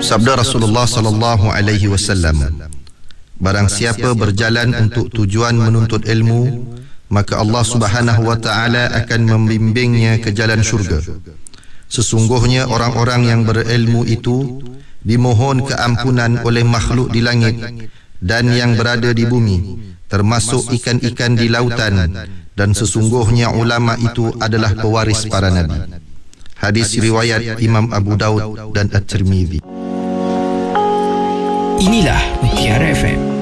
Sabda Rasulullah sallallahu alaihi wasallam, barang siapa berjalan untuk tujuan menuntut ilmu, maka Allah Subhanahu wa taala akan membimbingnya ke jalan syurga. Sesungguhnya orang-orang yang berilmu itu dimohon keampunan oleh makhluk di langit dan yang berada di bumi, termasuk ikan-ikan di lautan, dan sesungguhnya ulama itu adalah pewaris para nabi. Hadis riwayat Imam Abu Daud dan At-Tirmidzi. Inilah Mutiara FM.